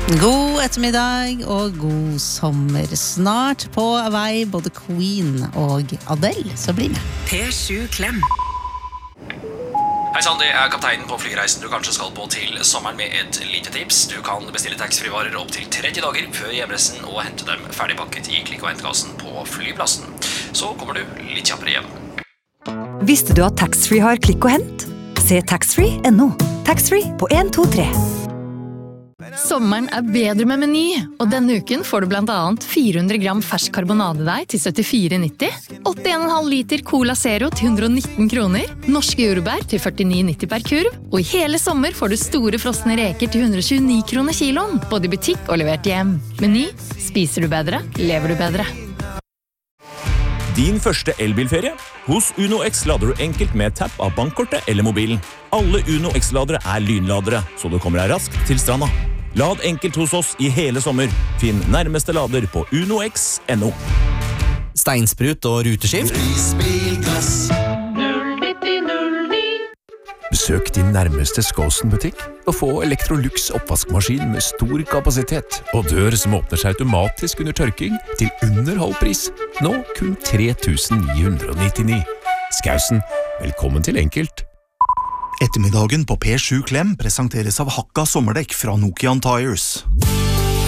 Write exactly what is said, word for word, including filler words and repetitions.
God ettermiddag og god sommer. Snart på vei både Queen og Adele, så bli med. P sju Klem. Hei sann, det er kapteinen på flyreisen du kanskje skal på til sommeren med et lite tips. Du kan bestille taxfree-varer opp til tretti dager før hjemreisen og hente dem ferdigpakket i klikk- og hentekassen på flyplassen. Så kommer du litt kjappere hjem. Visste du at taxfree har klikk og hent? Se taxfree punktum no. Taxfree på en to tre. Sommeren er bedre med Meny, og denne uken får du blant annet fire hundre gram fersk karbonadedeig til syttifire nitti, åtti komma fem liter Cola Zero til hundre og nitten kroner, norske jordbær til førtini nitti per kurv, og i hele sommer får du store frosne reker til hundre og tjueni kroner kiloen, både i butikk og levert hjem. Meny, spiser du bedre, lever du bedre. Din første elbilferie? Hos Uno X lader du enkelt med tapp av bankkortet eller mobilen. Alle Uno X-ladere er lynladere, så du kommer deg raskt til stranda. Lad enkelt hos oss i hele sommer. Finn nærmeste lader på uno x punktum no. Steinsprut og ruteskift. Besøk din nærmeste Skåsen-butikk og få Electrolux oppvaskmaskin med stor kapasitet og dør som åpner seg automatisk under tørking til under halv pris. Nå kun tre tusen ni hundre nittini. Skausen, velkommen til enkelt. Ettermiddagen på P sju Klem presenteres av Hakka sommerdekk fra Nokian Tires.